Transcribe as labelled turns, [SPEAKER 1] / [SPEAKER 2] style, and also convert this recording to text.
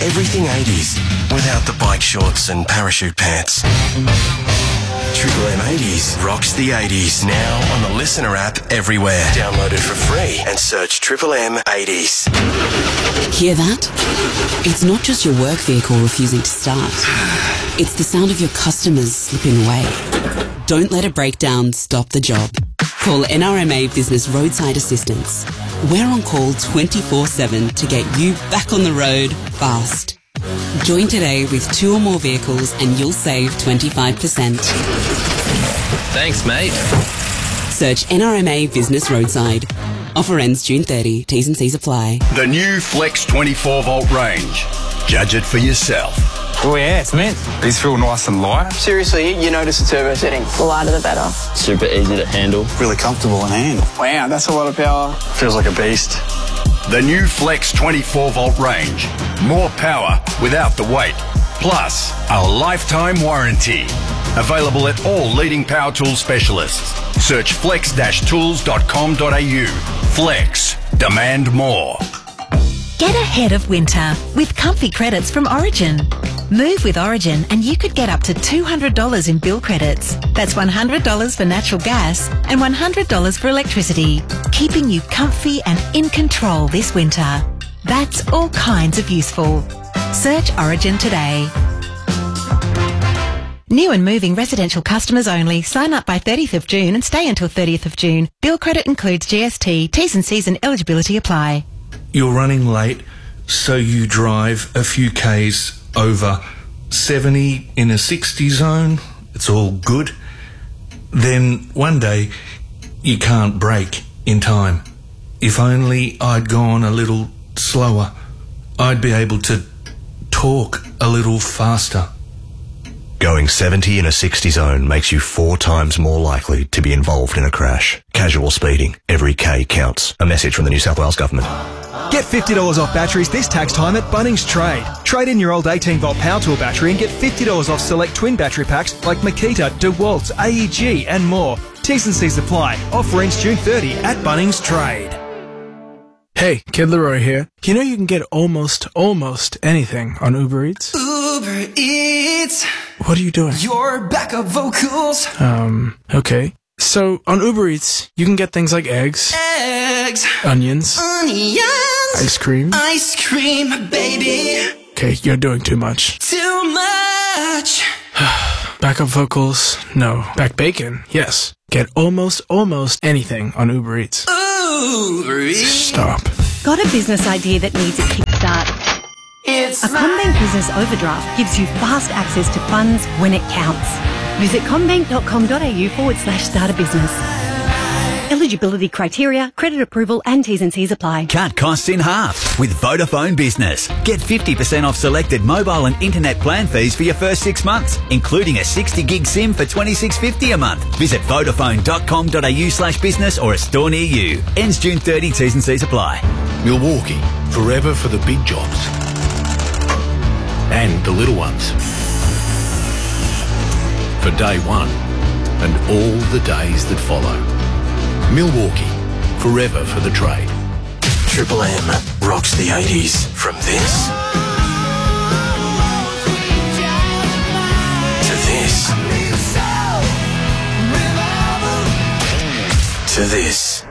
[SPEAKER 1] everything 80s without the bike shorts and parachute pants. Triple M 80s rocks the 80s now on the Listener app everywhere. Download it for free and search Triple M 80s.
[SPEAKER 2] Hear that? It's not just your work vehicle refusing to start. It's the sound of your customers slipping away. Don't let a breakdown stop the job. Call NRMA Business Roadside Assistance. We're on call 24/7 to get you back on the road fast. Join today with 2 or more vehicles and you'll save 25%.
[SPEAKER 3] Thanks, mate.
[SPEAKER 2] Search NRMA Business Roadside. Offer ends June 30. T's and C's apply.
[SPEAKER 4] The new Flex 24-volt range. Judge it for yourself.
[SPEAKER 5] Oh yeah, it's mint. These feel nice and light.
[SPEAKER 6] Seriously, you notice the turbo setting. The lighter the better.
[SPEAKER 3] Super easy to handle.
[SPEAKER 5] Really comfortable in hand.
[SPEAKER 6] Wow, that's a lot of power.
[SPEAKER 5] Feels like a beast.
[SPEAKER 4] The new Flex 24-volt range. More power without the weight. Plus, a lifetime warranty. Available at all leading power tool specialists. Search flex-tools.com.au. Flex. Demand more.
[SPEAKER 7] Get ahead of winter with comfy credits from Origin. Move with Origin and you could get up to $200 in bill credits. That's $100 for natural gas and $100 for electricity, keeping you comfy and in control this winter. That's all kinds of useful. Search Origin today. New and moving residential customers only. Sign up by 30th of June and stay until 30th of June. Bill credit includes GST, T's and C's and eligibility apply.
[SPEAKER 8] You're running late, so you drive a few Ks over 70 in a 60 zone. It's all good. Then one day you can't brake in time. If only I'd gone a little slower, I'd be able to talk a little faster.
[SPEAKER 1] Going 70 in a 60 zone makes you 4 times more likely to be involved in a crash. Casual speeding. Every K counts. A message from the New South Wales Government.
[SPEAKER 9] Get $50 off batteries this tax time at Bunnings Trade. Trade in your old 18-volt power tool battery and get $50 off select twin battery packs like Makita, DeWalt, AEG and more. T's and C's apply. Offer ends June 30 at Bunnings Trade.
[SPEAKER 10] Hey, Kid Leroy here. You know you can get almost anything on Uber Eats?
[SPEAKER 11] Uber Eats.
[SPEAKER 10] What are you doing?
[SPEAKER 11] Your backup vocals.
[SPEAKER 10] Okay. So, on Uber Eats, you can get things like eggs, onions, ice cream,
[SPEAKER 11] baby.
[SPEAKER 10] Okay, you're doing too much.
[SPEAKER 11] Too much.
[SPEAKER 10] Backup vocals, no. Back bacon, yes. Get almost anything on Uber Eats.
[SPEAKER 11] Uber Eats.
[SPEAKER 10] Stop.
[SPEAKER 12] Got a business idea that needs a kickstart?
[SPEAKER 11] It's
[SPEAKER 12] a CommBank Business Overdraft gives you fast access to funds when it counts. Visit commbank.com.au/start a business. Eligibility criteria, credit approval and T's and C's apply.
[SPEAKER 13] Cut costs in half with Vodafone Business. Get 50% off selected mobile and internet plan fees for your first 6 months, including a 60 gig SIM for $26.50 a month. Visit vodafone.com.au/business or a store near you. Ends June 30, T's and C's apply.
[SPEAKER 14] Milwaukee, forever for the big jobs and the little ones. For day one and all the days that follow. Milwaukee, forever for the trade.
[SPEAKER 1] Triple M rocks the 80s. From this to this to this.